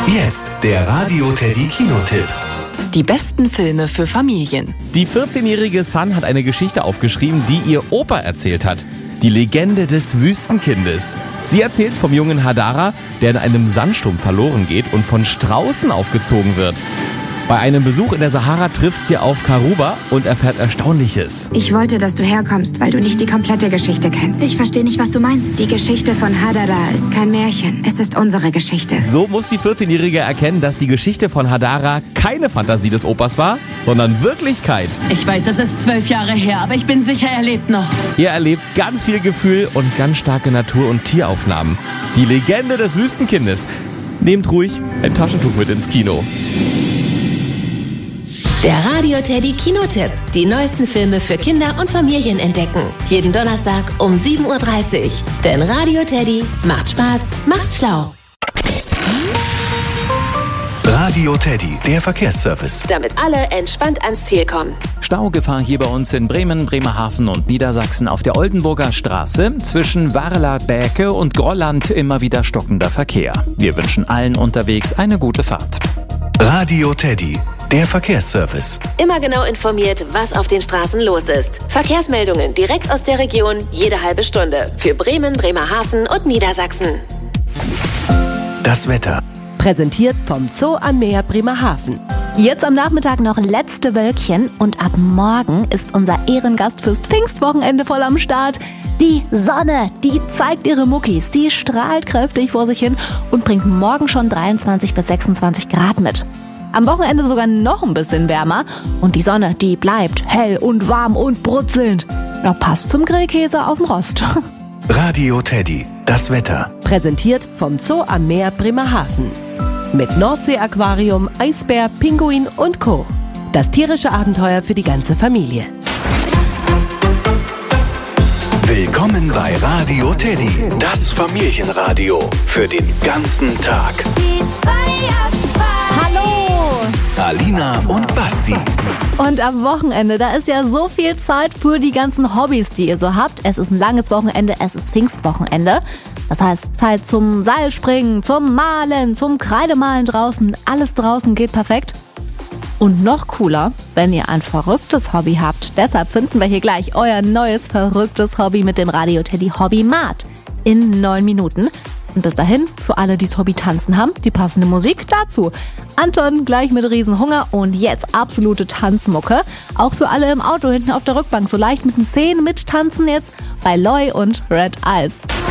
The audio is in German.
Jetzt der Radio Teddy Kinotipp. Die besten Filme für Familien. Die 14-jährige Sun hat eine Geschichte aufgeschrieben, die ihr Opa erzählt hat. Die Legende des Wüstenkindes. Sie erzählt vom jungen Hadara, der in einem Sandsturm verloren geht und von Straußen aufgezogen wird. Bei einem Besuch in der Sahara trifft sie auf Karuba und erfährt Erstaunliches. Ich wollte, dass du herkommst, weil du nicht die komplette Geschichte kennst. Ich verstehe nicht, was du meinst. Die Geschichte von Hadara ist kein Märchen. Es ist unsere Geschichte. So muss die 14-Jährige erkennen, dass die Geschichte von Hadara keine Fantasie des Opas war, sondern Wirklichkeit. Ich weiß, es ist 12 Jahre her, aber ich bin sicher, er lebt noch. Ihr erlebt ganz viel Gefühl und ganz starke Natur- und Tieraufnahmen. Die Legende des Wüstenkindes. Nehmt ruhig ein Taschentuch mit ins Kino. Der Radio Teddy Kinotipp. Die neuesten Filme für Kinder und Familien entdecken. Jeden Donnerstag um 7:30 Uhr. Denn Radio Teddy macht Spaß, macht schlau. Radio Teddy, der Verkehrsservice. Damit alle entspannt ans Ziel kommen. Staugefahr hier bei uns in Bremen, Bremerhaven und Niedersachsen auf der Oldenburger Straße. Zwischen Warla-Bäke und Grolland immer wieder stockender Verkehr. Wir wünschen allen unterwegs eine gute Fahrt. Radio Teddy, der Verkehrsservice. Immer genau informiert, was auf den Straßen los ist. Verkehrsmeldungen direkt aus der Region, jede halbe Stunde. Für Bremen, Bremerhaven und Niedersachsen. Das Wetter. Präsentiert vom Zoo am Meer Bremerhaven. Jetzt am Nachmittag noch letzte Wölkchen und ab morgen ist unser Ehrengast fürs Pfingstwochenende voll am Start. Die Sonne, die zeigt ihre Muckis, die strahlt kräftig vor sich hin und bringt morgen schon 23 bis 26 Grad mit. Am Wochenende sogar noch ein bisschen wärmer und die Sonne, die bleibt hell und warm und brutzelnd. Ja, passt zum Grillkäse auf dem Rost. Radio Teddy, das Wetter. Präsentiert vom Zoo am Meer Bremerhaven. Mit Nordsee-Aquarium, Eisbär, Pinguin und Co. Das tierische Abenteuer für die ganze Familie. Willkommen bei Radio Teddy, das Familienradio für den ganzen Tag. Die 2 ab 2. Hallo! Alina und Basti. Und am Wochenende, da ist ja so viel Zeit für die ganzen Hobbys, die ihr so habt. Es ist ein langes Wochenende, es ist Pfingstwochenende. Das heißt, Zeit zum Seilspringen, zum Malen, zum Kreidemalen draußen. Alles draußen geht perfekt. Und noch cooler, wenn ihr ein verrücktes Hobby habt. Deshalb finden wir hier gleich euer neues verrücktes Hobby mit dem Radio Teddy Hobbymat in 9 Minuten. Und bis dahin, für alle, die das Hobby Tanzen haben, die passende Musik dazu. Anton gleich mit Riesenhunger und jetzt absolute Tanzmucke. Auch für alle im Auto hinten auf der Rückbank so leicht mit den Zähnen mittanzen jetzt bei Loi und Red Eyes.